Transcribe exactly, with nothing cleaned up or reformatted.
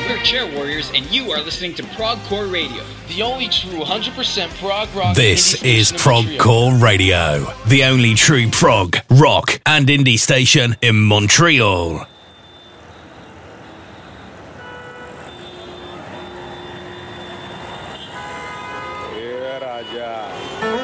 Kurt Chair Warriors, and you are listening to Progcore Radio, the only true one hundred percent prog rock. This is Progcore Radio, the only true prog, rock, and indie station in Montreal. Yeah, Raja.